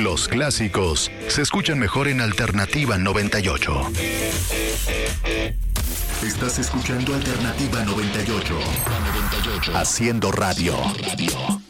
Los clásicos se escuchan mejor en Alternativa 98. Estás escuchando Alternativa 98. Haciendo radio.